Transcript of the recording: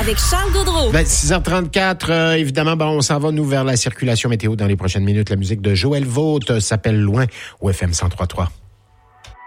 avec Charles Gaudreau. 6h34, évidemment, on s'en va, nous, vers la circulation météo dans les prochaines minutes. La musique de Joël Vaught s'appelle Loin au FM 103.3.